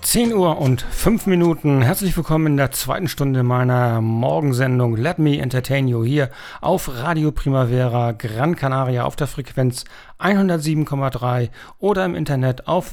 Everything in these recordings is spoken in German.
10 Uhr und 5 Minuten. Herzlich willkommen in der zweiten Stunde meiner Morgensendung Let Me Entertain You hier auf Radio Primavera Gran Canaria auf der Frequenz 107,3 oder im Internet auf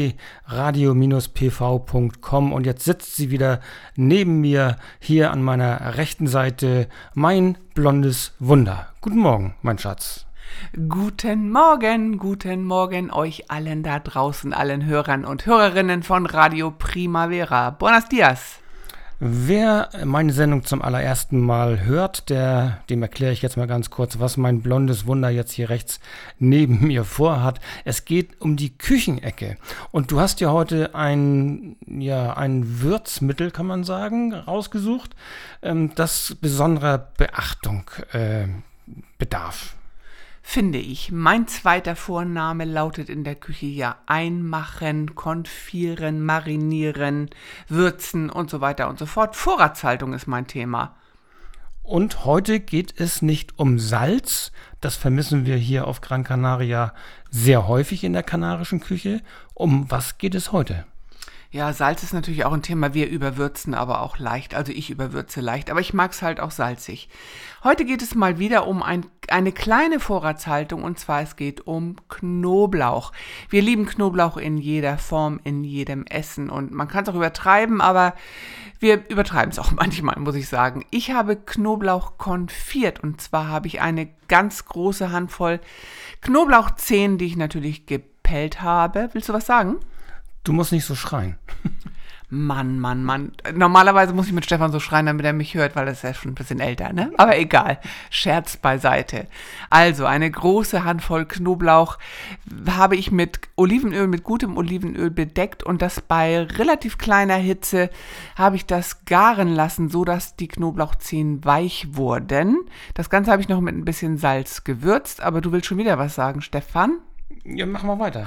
www.radio-pv.com. Und jetzt sitzt sie wieder neben mir hier an meiner rechten Seite, mein blondes Wunder. Guten Morgen, mein Schatz. Guten Morgen euch allen da draußen, allen Hörern und Hörerinnen von Radio Primavera. Buenos dias. Wer meine Sendung zum allerersten Mal hört, dem erkläre ich jetzt mal ganz kurz, was mein blondes Wunder jetzt hier rechts neben mir vorhat. Es geht um die Küchenecke. Und du hast ja heute ein Würzmittel, kann man sagen, rausgesucht, das besonderer Beachtung bedarf. Finde ich. Mein zweiter Vorname lautet in der Küche ja einmachen, konfieren, marinieren, würzen und so weiter und so fort. Vorratshaltung ist mein Thema. Und heute geht es nicht um Salz. Das vermissen wir hier auf Gran Canaria sehr häufig in der kanarischen Küche. Um was geht es heute? Ja, Salz ist natürlich auch ein Thema. Wir überwürzen aber auch leicht. Also ich überwürze leicht, aber ich mag es halt auch salzig. Heute geht es mal wieder um eine kleine Vorratshaltung und zwar es geht um Knoblauch. Wir lieben Knoblauch in jeder Form, in jedem Essen und man kann es auch übertreiben, aber wir übertreiben es auch manchmal, muss ich sagen. Ich habe Knoblauch konfiert und zwar habe ich eine ganz große Handvoll Knoblauchzehen, die ich natürlich gepellt habe. Willst du was sagen? Du musst nicht so schreien. Mann. Normalerweise muss ich mit Stefan so schreien, damit er mich hört, weil er ist ja schon ein bisschen älter, ne? Aber egal. Scherz beiseite. Also, eine große Handvoll Knoblauch habe ich mit gutem Olivenöl bedeckt und das bei relativ kleiner Hitze habe ich das garen lassen, sodass die Knoblauchzehen weich wurden. Das Ganze habe ich noch mit ein bisschen Salz gewürzt, aber du willst schon wieder was sagen, Stefan? Ja, mach mal weiter.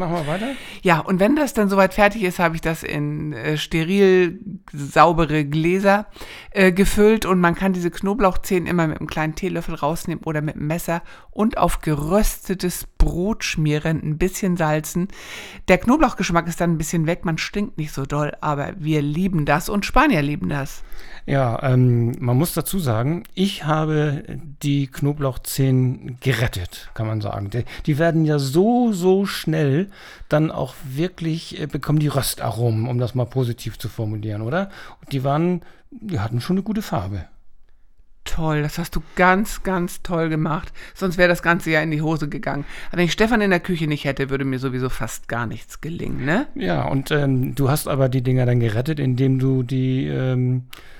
Ja, und wenn das dann soweit fertig ist, habe ich das in steril saubere Gläser gefüllt und man kann diese Knoblauchzehen immer mit einem kleinen Teelöffel rausnehmen oder mit einem Messer und auf geröstetes Brot schmieren, ein bisschen salzen. Der Knoblauchgeschmack ist dann ein bisschen weg, man stinkt nicht so doll, aber wir lieben das und Spanier lieben das. Ja, man muss dazu sagen, ich habe die Knoblauchzehen gerettet, kann man sagen. Die werden ja so schnell dann auch wirklich, bekommen die Röstaromen, um das mal positiv zu formulieren, oder? Und die hatten schon eine gute Farbe. Toll, das hast du ganz, ganz toll gemacht. Sonst wäre das Ganze ja in die Hose gegangen. Aber wenn ich Stefan in der Küche nicht hätte, würde mir sowieso fast gar nichts gelingen, ne? Ja, und du hast aber die Dinger dann gerettet, indem du die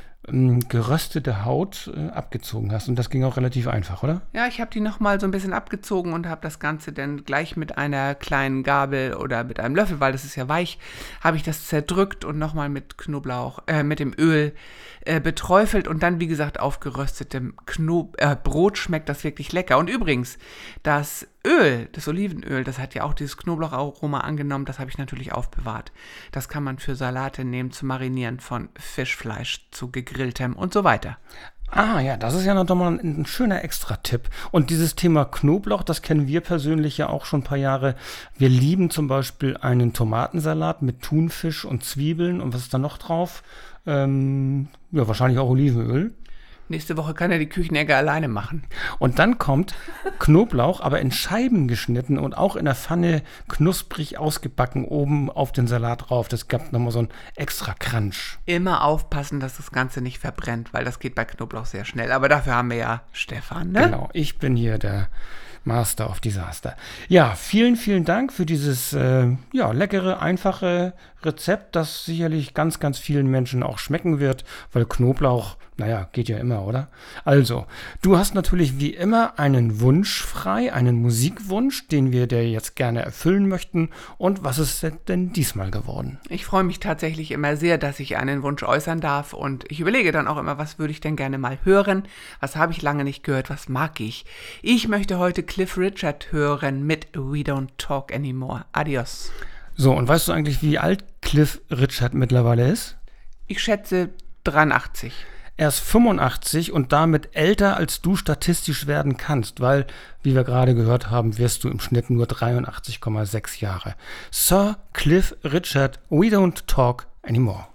geröstete Haut abgezogen hast. Und das ging auch relativ einfach, oder? Ja, ich habe die nochmal so ein bisschen abgezogen und habe das Ganze dann gleich mit einer kleinen Gabel oder mit einem Löffel, weil das ist ja weich, habe ich das zerdrückt und nochmal mit mit dem Öl beträufelt und dann, wie gesagt, auf geröstetem Brot schmeckt das wirklich lecker. Und übrigens, das Olivenöl, das hat ja auch dieses Knoblaucharoma angenommen, das habe ich natürlich aufbewahrt. Das kann man für Salate nehmen, zu marinieren von Fischfleisch zu gegrilltem und so weiter. Ah ja, das ist ja noch mal ein schöner Extra-Tipp. Und dieses Thema Knoblauch, das kennen wir persönlich ja auch schon ein paar Jahre. Wir lieben zum Beispiel einen Tomatensalat mit Thunfisch und Zwiebeln. Und was ist da noch drauf? Wahrscheinlich auch Olivenöl. Nächste Woche kann er die Küchenecke alleine machen. Und dann kommt Knoblauch, aber in Scheiben geschnitten und auch in der Pfanne knusprig ausgebacken oben auf den Salat drauf. Das gab nochmal so einen extra Crunch. Immer aufpassen, dass das Ganze nicht verbrennt, weil das geht bei Knoblauch sehr schnell. Aber dafür haben wir ja Stefan, ne? Genau, ich bin hier der Master of Disaster. Ja, vielen Dank für dieses leckere, einfache Rezept, das sicherlich ganz, ganz vielen Menschen auch schmecken wird, weil Knoblauch, geht ja immer, oder? Also, du hast natürlich wie immer einen Wunsch frei, einen Musikwunsch, den wir dir jetzt gerne erfüllen möchten. Und was ist denn diesmal geworden? Ich freue mich tatsächlich immer sehr, dass ich einen Wunsch äußern darf und ich überlege dann auch immer, was würde ich denn gerne mal hören? Was habe ich lange nicht gehört? Was mag ich? Ich möchte heute Cliff Richard hören mit We Don't Talk Anymore. Adios. So, und weißt du eigentlich, wie alt Cliff Richard mittlerweile ist? Ich schätze 83. Er ist 85 und damit älter, als du statistisch werden kannst, weil, wie wir gerade gehört haben, wirst du im Schnitt nur 83,6 Jahre. Sir Cliff Richard, we don't talk anymore.